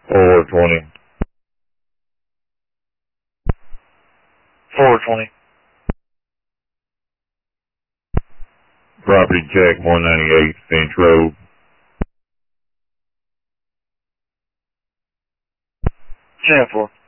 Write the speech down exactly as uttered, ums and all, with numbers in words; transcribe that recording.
four twenty. four twenty. Property check one ninety-eight Finch Road. ten four.